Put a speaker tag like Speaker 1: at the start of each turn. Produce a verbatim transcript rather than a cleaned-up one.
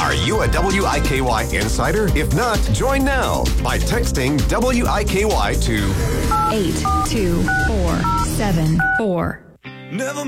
Speaker 1: Are you a W I K Y insider? If not, join now by texting W I K Y to
Speaker 2: eight two four seven four.
Speaker 3: Never